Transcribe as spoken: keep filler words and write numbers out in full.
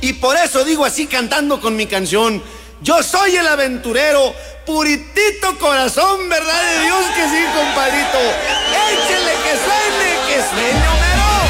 Y por eso digo así cantando con mi canción: yo soy el aventurero, puritito corazón, ¿verdad de Dios que sí, compadrito?